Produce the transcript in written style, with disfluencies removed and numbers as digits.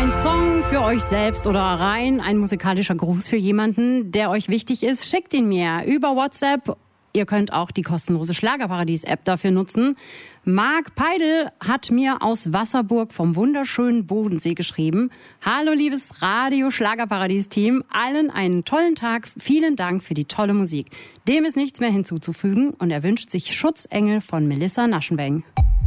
Ein Song für euch selbst oder rein ein musikalischer Gruß für jemanden, der euch wichtig ist. Schickt ihn mir über WhatsApp. Ihr könnt auch die kostenlose Schlagerparadies-App dafür nutzen. Marc Peidel hat mir aus Wasserburg vom wunderschönen Bodensee geschrieben. Hallo liebes Radio-Schlagerparadies-Team, allen einen tollen Tag. Vielen Dank für die tolle Musik. Dem ist nichts mehr hinzuzufügen und er wünscht sich Schutzengel von Melissa Naschenbeng.